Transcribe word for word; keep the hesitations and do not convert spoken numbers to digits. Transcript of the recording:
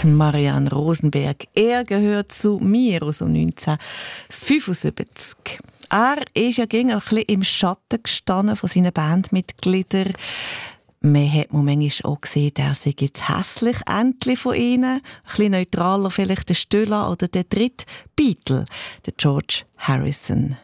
Marianne Rosenberg. Er gehört zu mir aus dem neunzehnhundertfünfundsiebzig. Er ist ja gegen ein bisschen im Schatten gestanden von seinen Bandmitgliedern. Man hat manchmal auch gesehen, der sei jetzt hässlich, endlich von ihnen. Ein bisschen neutraler vielleicht der Stille oder der dritte Beatle, der George Harrison.